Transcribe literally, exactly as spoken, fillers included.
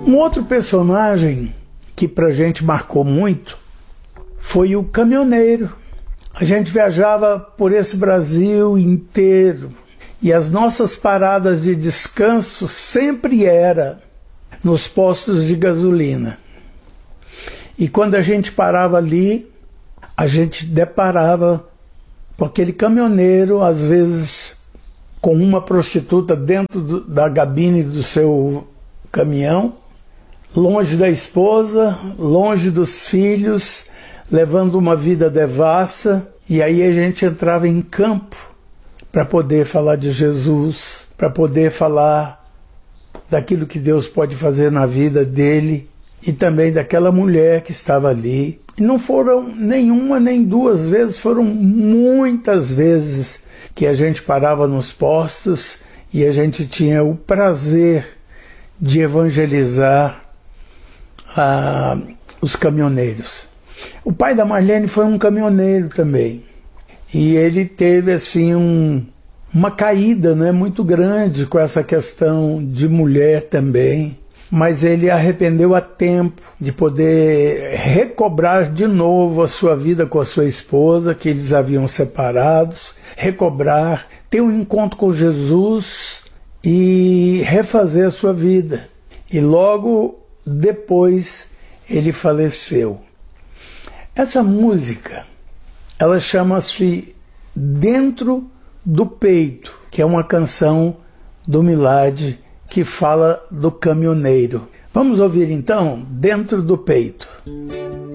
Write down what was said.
Um outro personagem que pra gente marcou muito foi o caminhoneiro. A gente viajava por esse Brasil inteiro e as nossas paradas de descanso sempre era nos postos de gasolina. E quando a gente parava ali, a gente deparava com aquele caminhoneiro, às vezes com uma prostituta dentro do, da cabine do seu caminhão, longe da esposa, longe dos filhos, levando uma vida devassa. E aí a gente entrava em campo para poder falar de Jesus, para poder falar daquilo que Deus pode fazer na vida dele e também daquela mulher que estava ali. E não foram nenhuma nem duas vezes, foram muitas vezes que a gente parava nos postos e a gente tinha o prazer de evangelizar ah, os caminhoneiros. O pai da Marlene foi um caminhoneiro também. E ele teve assim um, uma caída, né, muito grande com essa questão de mulher também. Mas ele arrependeu a tempo de poder recobrar de novo a sua vida com a sua esposa, que eles haviam separados, recobrar, ter um encontro com Jesus e refazer a sua vida. E logo depois ele faleceu. Essa música, ela chama-se Dentro do Peito, que é uma canção do Milad que fala do caminhoneiro. Vamos ouvir então Dentro do Peito.